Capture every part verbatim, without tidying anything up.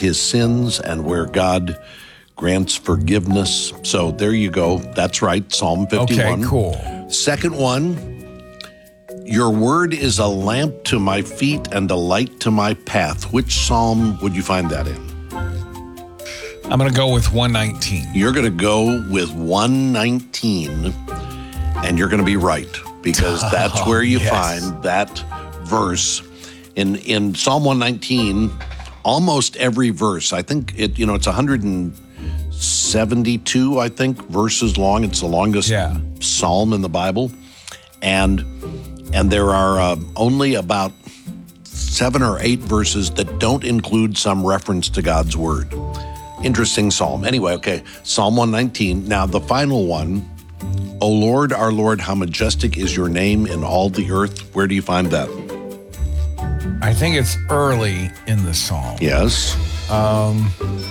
his sins and where God grants forgiveness. So there you go. That's right, Psalm fifty-one. Okay, cool. Second one, your word is a lamp to my feet and a light to my path. Which psalm would you find that in? I'm going to go with one nineteen. You're going to go with one nineteen, and you're going to be right, because that's Oh, where you yes. find that verse. In in Psalm one nineteen, almost every verse, I think it, you know, it's one hundred seventy-two, I think, verses long. It's the longest Yeah. psalm in the Bible. And and there are uh, only about seven or eight verses that don't include some reference to God's word. Interesting psalm. Anyway, okay, Psalm one nineteen. Now, the final one, O Lord, our Lord, how majestic is your name in all the earth. Where do you find that? I think it's early in the psalm. Yes. Um,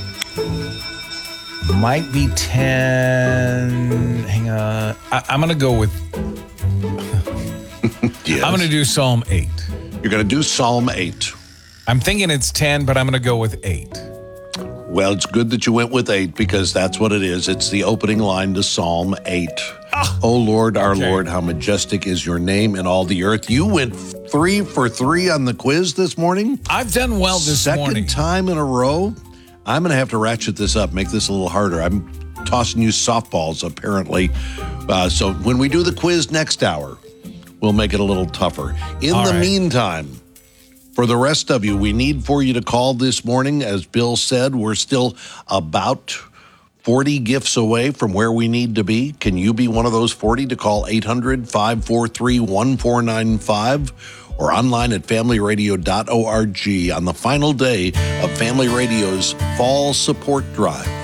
might be ten. Hang on. I, I'm going to go with, Yes. I'm going to do Psalm eight. You're going to do Psalm eight. I'm thinking it's ten, but I'm going to go with eight. Well, it's good that you went with eight, because that's what it is. It's the opening line to Psalm eight. Ah. O Lord, our Okay. Lord, how majestic is your name in all the earth. You went three for three on the quiz this morning. I've done well this Second morning. time in a row. I'm going to have to ratchet this up, make this a little harder. I'm tossing you softballs, apparently. Uh, so when we do the quiz next hour, we'll make it a little tougher. In All the right. meantime, for the rest of you, we need for you to call this morning. As Bill said, we're still about forty gifts away from where we need to be. Can you be one of those forty to call eight hundred, five four three, one four nine five or online at family radio dot org on the final day of Family Radio's Fall Support Drive.